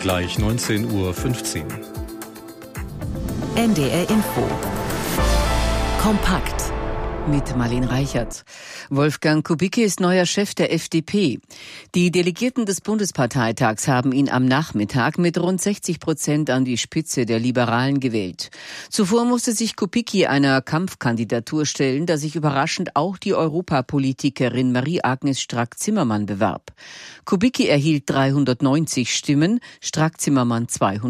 gleich 19:15 Uhr. NDR Info. Kompakt. Mit Marlene Reichert. Wolfgang Kubicki ist neuer Chef der FDP. Die Delegierten des Bundesparteitags haben ihn am Nachmittag mit rund 60% an die Spitze der Liberalen gewählt. Zuvor musste sich Kubicki einer Kampfkandidatur stellen, da sich überraschend auch die Europapolitikerin Marie-Agnes Strack-Zimmermann bewarb. Kubicki erhielt 390 Stimmen, Strack-Zimmermann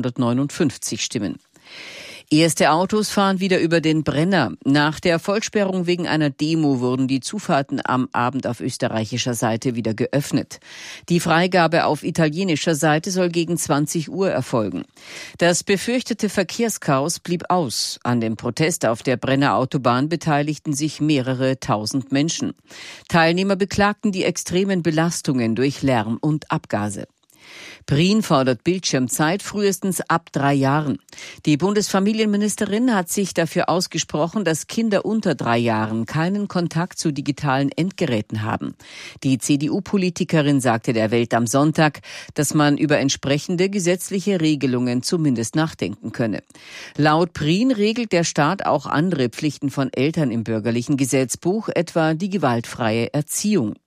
259 Stimmen. Erste Autos fahren wieder über den Brenner. Nach der Vollsperrung wegen einer Demo wurden die Zufahrten am Abend auf österreichischer Seite wieder geöffnet. Die Freigabe auf italienischer Seite soll gegen 20 Uhr erfolgen. Das befürchtete Verkehrschaos blieb aus. An dem Protest auf der Brenner Autobahn beteiligten sich mehrere tausend Menschen. Teilnehmer beklagten die extremen Belastungen durch Lärm und Abgase. Prien fordert Bildschirmzeit frühestens ab 3 Jahren. Die Bundesfamilienministerin hat sich dafür ausgesprochen, dass Kinder unter 3 Jahren keinen Kontakt zu digitalen Endgeräten haben. Die CDU-Politikerin sagte der Welt am Sonntag, dass man über entsprechende gesetzliche Regelungen zumindest nachdenken könne. Laut Prien regelt der Staat auch andere Pflichten von Eltern im bürgerlichen Gesetzbuch, etwa die gewaltfreie Erziehung.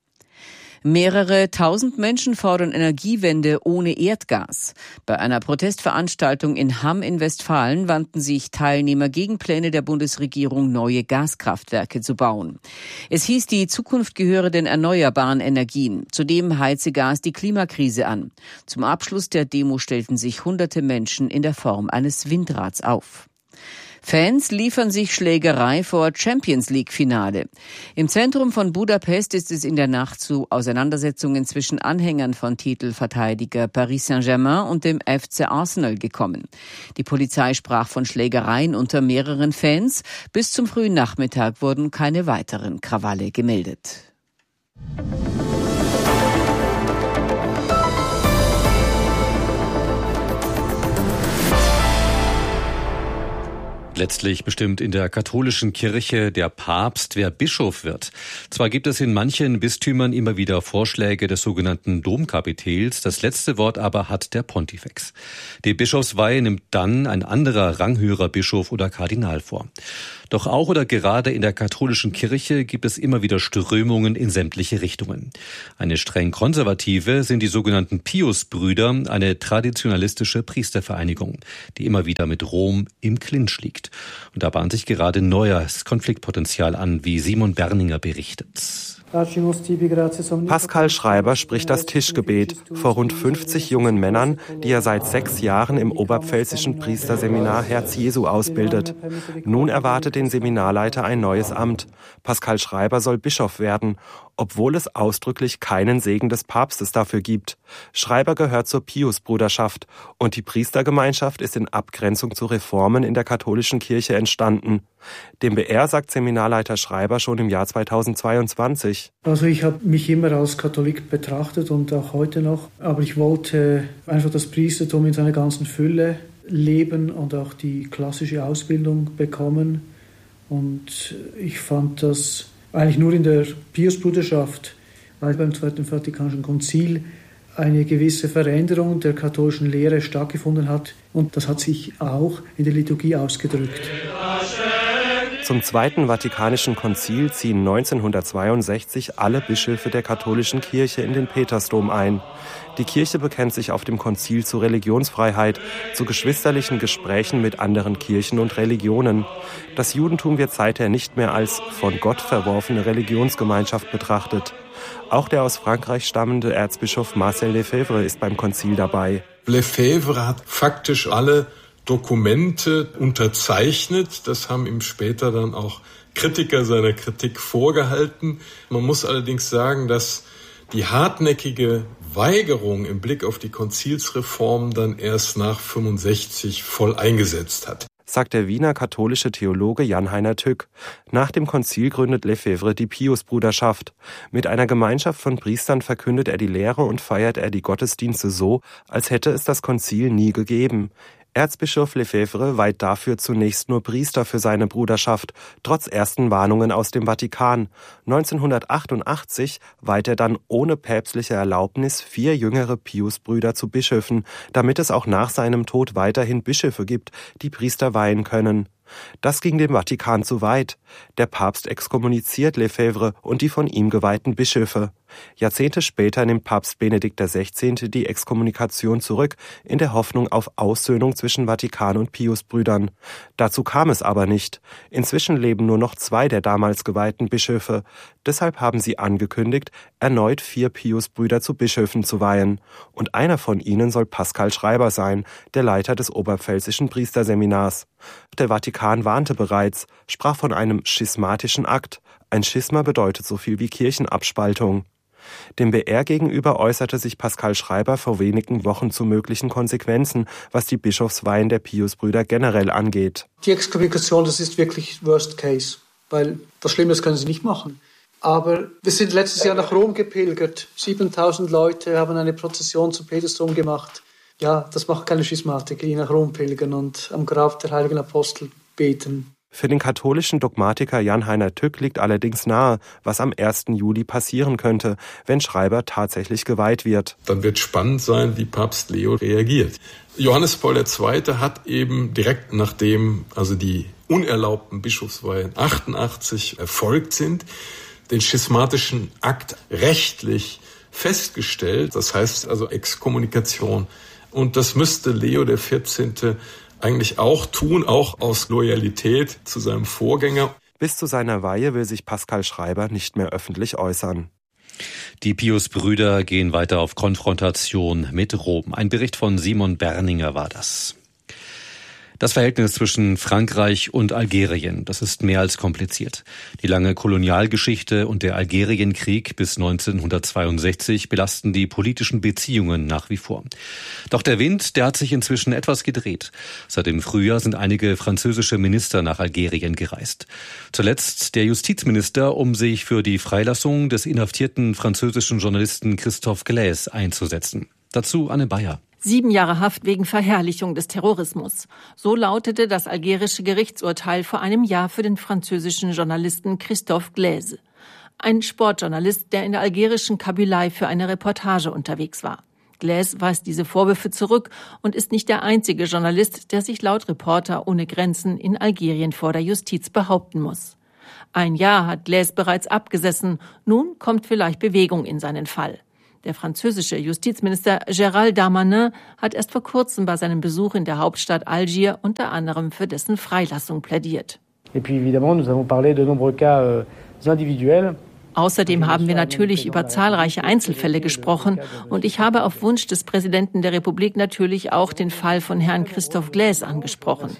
Mehrere tausend Menschen fordern Energiewende ohne Erdgas. Bei einer Protestveranstaltung in Hamm in Westfalen wandten sich Teilnehmer gegen Pläne der Bundesregierung, neue Gaskraftwerke zu bauen. Es hieß, die Zukunft gehöre den erneuerbaren Energien. Zudem heize Gas die Klimakrise an. Zum Abschluss der Demo stellten sich hunderte Menschen in der Form eines Windrads auf. Fans liefern sich Schlägerei vor Champions-League-Finale. Im Zentrum von Budapest ist es in der Nacht zu Auseinandersetzungen zwischen Anhängern von Titelverteidiger Paris Saint-Germain und dem FC Arsenal gekommen. Die Polizei sprach von Schlägereien unter mehreren Fans. Bis zum frühen Nachmittag wurden keine weiteren Krawalle gemeldet. Letztlich bestimmt in der katholischen Kirche der Papst, wer Bischof wird. Zwar gibt es in manchen Bistümern immer wieder Vorschläge des sogenannten Domkapitels, das letzte Wort aber hat der Pontifex. Die Bischofsweihe nimmt dann ein anderer ranghöherer Bischof oder Kardinal vor. Doch auch oder gerade in der katholischen Kirche gibt es immer wieder Strömungen in sämtliche Richtungen. Eine streng konservative sind die sogenannten Pius-Brüder, eine traditionalistische Priestervereinigung, die immer wieder mit Rom im Clinch liegt. Und da bahnt sich gerade neues Konfliktpotenzial an, wie Simon Berninger berichtet. Pascal Schreiber spricht das Tischgebet vor rund 50 jungen Männern, die er seit 6 Jahren im oberpfälzischen Priesterseminar Herz Jesu ausbildet. Nun erwartet den Seminarleiter ein neues Amt. Pascal Schreiber soll Bischof werden, obwohl es ausdrücklich keinen Segen des Papstes dafür gibt. Schreiber gehört zur Pius-Bruderschaft und die Priestergemeinschaft ist in Abgrenzung zu Reformen in der katholischen Kirche entstanden. Dem BR sagt Seminarleiter Schreiber schon im Jahr 2022. Also ich habe mich immer als Katholik betrachtet und auch heute noch, aber ich wollte einfach das Priestertum in seiner ganzen Fülle leben und auch die klassische Ausbildung bekommen. Und ich fand das eigentlich nur in der Pius-Bruderschaft, weil beim Zweiten Vatikanischen Konzil eine gewisse Veränderung der katholischen Lehre stattgefunden hat. Und das hat sich auch in der Liturgie ausgedrückt. Zum Zweiten Vatikanischen Konzil ziehen 1962 alle Bischöfe der katholischen Kirche in den Petersdom ein. Die Kirche bekennt sich auf dem Konzil zu Religionsfreiheit, zu geschwisterlichen Gesprächen mit anderen Kirchen und Religionen. Das Judentum wird seither nicht mehr als von Gott verworfene Religionsgemeinschaft betrachtet. Auch der aus Frankreich stammende Erzbischof Marcel Lefebvre ist beim Konzil dabei. Lefebvre hat faktisch alle Dokumente unterzeichnet. Das haben ihm später dann auch Kritiker seiner Kritik vorgehalten. Man muss allerdings sagen, dass die hartnäckige Weigerung im Blick auf die Konzilsreform dann erst nach 65 voll eingesetzt hat, sagt der Wiener katholische Theologe Jan-Heiner Tück. Nach dem Konzil gründet Lefebvre die Pius-Bruderschaft. Mit einer Gemeinschaft von Priestern verkündet er die Lehre und feiert er die Gottesdienste so, als hätte es das Konzil nie gegeben. Erzbischof Lefebvre weiht dafür zunächst nur Priester für seine Bruderschaft, trotz ersten Warnungen aus dem Vatikan. 1988 weiht er dann ohne päpstliche Erlaubnis 4 jüngere Piusbrüder zu Bischöfen, damit es auch nach seinem Tod weiterhin Bischöfe gibt, die Priester weihen können. Das ging dem Vatikan zu weit. Der Papst exkommuniziert Lefebvre und die von ihm geweihten Bischöfe. Jahrzehnte später nimmt Papst Benedikt XVI. Die Exkommunikation zurück, in der Hoffnung auf Aussöhnung zwischen Vatikan und Piusbrüdern. Dazu kam es aber nicht. Inzwischen leben nur noch 2 der damals geweihten Bischöfe. Deshalb haben sie angekündigt, erneut 4 Piusbrüder zu Bischöfen zu weihen. Und einer von ihnen soll Pascal Schreiber sein, der Leiter des Oberpfälzischen Priesterseminars. Der Vatikan warnte bereits, sprach von einem schismatischen Akt. Ein Schisma bedeutet so viel wie Kirchenabspaltung. Dem BR gegenüber äußerte sich Pascal Schreiber vor wenigen Wochen zu möglichen Konsequenzen, was die Bischofsweihen der Piusbrüder generell angeht. Die Exkommunikation, das ist wirklich Worst Case, weil das Schlimmes können sie nicht machen. Aber wir sind letztes Jahr nach Rom gepilgert. 7000 Leute haben eine Prozession zum Petersdom gemacht. Ja, das macht keine Schismatik, die nach Rom pilgern und am Grab der heiligen Apostel beten. Für den katholischen Dogmatiker Jan-Heiner Tück liegt allerdings nahe, was am 1. Juli passieren könnte, wenn Schreiber tatsächlich geweiht wird. Dann wird spannend sein, wie Papst Leo reagiert. Johannes Paul II. Hat eben direkt nachdem die unerlaubten Bischofsweihen 88 erfolgt sind, den schismatischen Akt rechtlich festgestellt. Das heißt also Exkommunikation. Und das müsste Leo XIV. Eigentlich auch tun, auch aus Loyalität zu seinem Vorgänger. Bis zu seiner Weihe will sich Pascal Schreiber nicht mehr öffentlich äußern. Die Piusbrüder gehen weiter auf Konfrontation mit Rom. Ein Bericht von Simon Berninger war das. Das Verhältnis zwischen Frankreich und Algerien, das ist mehr als kompliziert. Die lange Kolonialgeschichte und der Algerienkrieg bis 1962 belasten die politischen Beziehungen nach wie vor. Doch der Wind, der hat sich inzwischen etwas gedreht. Seit dem Frühjahr sind einige französische Minister nach Algerien gereist. Zuletzt der Justizminister, um sich für die Freilassung des inhaftierten französischen Journalisten Christophe Glaise einzusetzen. Dazu Anne Bayer. 7 Jahre Haft wegen Verherrlichung des Terrorismus. So lautete das algerische Gerichtsurteil vor einem Jahr für den französischen Journalisten Christophe Glaise. Ein Sportjournalist, der in der algerischen Kabylei für eine Reportage unterwegs war. Glaise weist diese Vorwürfe zurück und ist nicht der einzige Journalist, der sich laut Reporter ohne Grenzen in Algerien vor der Justiz behaupten muss. 1 Jahr hat Glaise bereits abgesessen. Nun kommt vielleicht Bewegung in seinen Fall. Der französische Justizminister Gérald Darmanin hat erst vor kurzem bei seinem Besuch in der Hauptstadt Algier unter anderem für dessen Freilassung plädiert. Außerdem haben wir natürlich über zahlreiche Einzelfälle gesprochen und ich habe auf Wunsch des Präsidenten der Republik natürlich auch den Fall von Herrn Christophe Glaise angesprochen.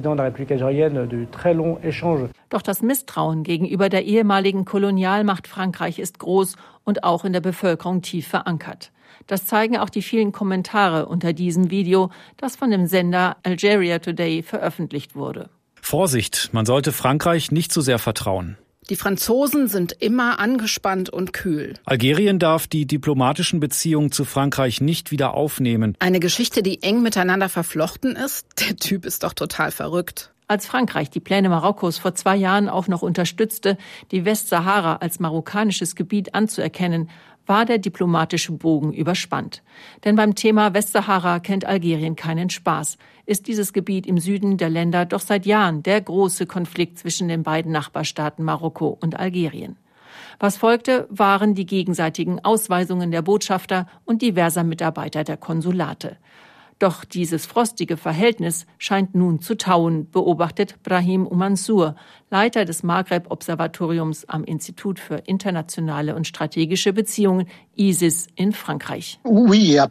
Doch das Misstrauen gegenüber der ehemaligen Kolonialmacht Frankreich ist groß und auch in der Bevölkerung tief verankert. Das zeigen auch die vielen Kommentare unter diesem Video, das von dem Sender Algeria Today veröffentlicht wurde. Vorsicht, man sollte Frankreich nicht zu sehr vertrauen. Die Franzosen sind immer angespannt und kühl. Algerien darf die diplomatischen Beziehungen zu Frankreich nicht wieder aufnehmen. Eine Geschichte, die eng miteinander verflochten ist? Der Typ ist doch total verrückt. Als Frankreich die Pläne Marokkos vor 2 Jahren auch noch unterstützte, die Westsahara als marokkanisches Gebiet anzuerkennen, war der diplomatische Bogen überspannt. Denn beim Thema Westsahara kennt Algerien keinen Spaß. Ist dieses Gebiet im Süden der Länder doch seit Jahren der große Konflikt zwischen den beiden Nachbarstaaten Marokko und Algerien. Was folgte, waren die gegenseitigen Ausweisungen der Botschafter und diverser Mitarbeiter der Konsulate. Doch dieses frostige Verhältnis scheint nun zu tauen, beobachtet Brahim Oumansour, Leiter des Maghreb-Observatoriums am Institut für internationale und strategische Beziehungen, ISIS, in Frankreich. Ja,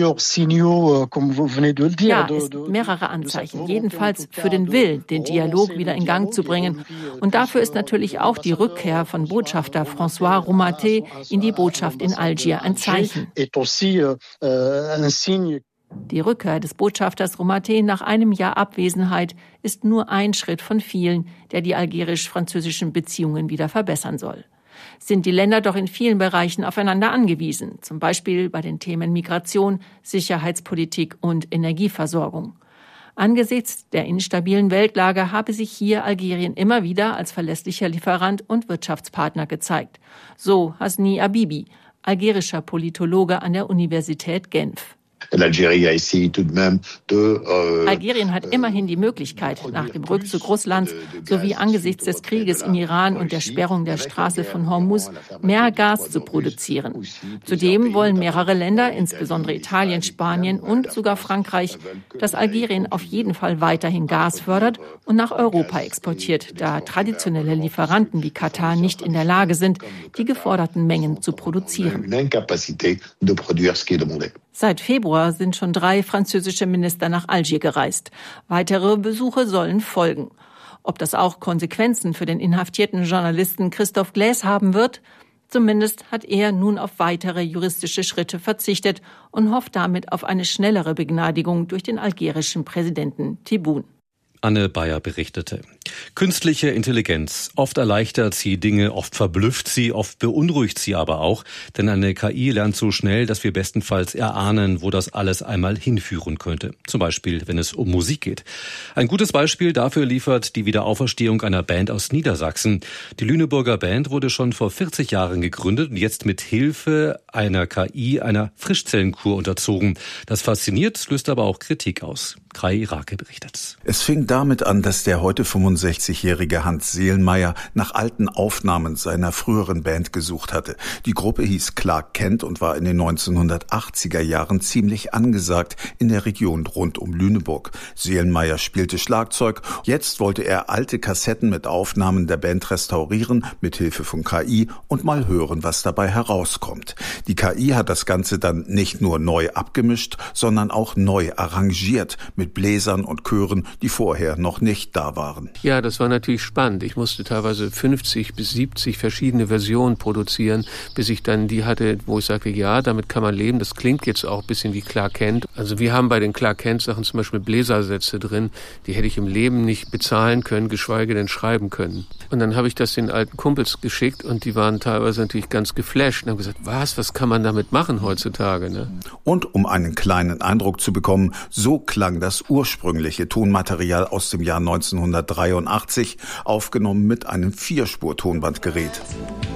es sind mehrere Anzeichen, jedenfalls für den Willen, den Dialog wieder in Gang zu bringen. Und dafür ist natürlich auch die Rückkehr von Botschafter François Romaté in die Botschaft in Algier ein Zeichen. Die Rückkehr des Botschafters Romaté nach einem Jahr Abwesenheit ist nur ein Schritt von vielen, der die algerisch-französischen Beziehungen wieder verbessern soll. Sind die Länder doch in vielen Bereichen aufeinander angewiesen, zum Beispiel bei den Themen Migration, Sicherheitspolitik und Energieversorgung. Angesichts der instabilen Weltlage habe sich hier Algerien immer wieder als verlässlicher Lieferant und Wirtschaftspartner gezeigt. So Hasni Abibi, algerischer Politologe an der Universität Genf. Algerien hat immerhin die Möglichkeit, nach dem Rückzug Russlands sowie angesichts des Krieges im Iran und der Sperrung der Straße von Hormuz mehr Gas zu produzieren. Zudem wollen mehrere Länder, insbesondere Italien, Spanien und sogar Frankreich, dass Algerien auf jeden Fall weiterhin Gas fördert und nach Europa exportiert, da traditionelle Lieferanten wie Katar nicht in der Lage sind, die geforderten Mengen zu produzieren. Seit Februar sind schon 3 französische Minister nach Algier gereist. Weitere Besuche sollen folgen. Ob das auch Konsequenzen für den inhaftierten Journalisten Christophe Glaise haben wird? Zumindest hat er nun auf weitere juristische Schritte verzichtet und hofft damit auf eine schnellere Begnadigung durch den algerischen Präsidenten Tebboune. Anne Bayer berichtete. Künstliche Intelligenz. Oft erleichtert sie Dinge, oft verblüfft sie, oft beunruhigt sie aber auch. Denn eine KI lernt so schnell, dass wir bestenfalls erahnen, wo das alles einmal hinführen könnte. Zum Beispiel, wenn es um Musik geht. Ein gutes Beispiel dafür liefert die Wiederauferstehung einer Band aus Niedersachsen. Die Lüneburger Band wurde schon vor 40 Jahren gegründet und jetzt mit Hilfe einer KI einer Frischzellenkur unterzogen. Das fasziniert, löst aber auch Kritik aus. Kai Irake berichtet. Es fing damit an, dass der heute 65-jährige Hans Seelmeier nach alten Aufnahmen seiner früheren Band gesucht hatte. Die Gruppe hieß Clark Kent und war in den 1980er Jahren ziemlich angesagt in der Region rund um Lüneburg. Seelmeier spielte Schlagzeug. Jetzt wollte er alte Kassetten mit Aufnahmen der Band restaurieren, mit Hilfe von KI und mal hören, was dabei herauskommt. Die KI hat das Ganze dann nicht nur neu abgemischt, sondern auch neu arrangiert mit Bläsern und Chören, die vorher noch nicht da waren. Ja, das war natürlich spannend. Ich musste teilweise 50 bis 70 verschiedene Versionen produzieren, bis ich dann die hatte, wo ich sagte, ja, damit kann man leben. Das klingt jetzt auch ein bisschen wie Clark Kent. Also wir haben bei den Clark Kent Sachen zum Beispiel Bläsersätze drin, die hätte ich im Leben nicht bezahlen können, geschweige denn schreiben können. Und dann habe ich das den alten Kumpels geschickt und die waren teilweise natürlich ganz geflasht und haben gesagt, was kann man damit machen heutzutage? Ne? Und um einen kleinen Eindruck zu bekommen, so klang das ursprüngliche Tonmaterial aus dem Jahr 1983, aufgenommen mit einem 4-Spur-Tonbandgerät.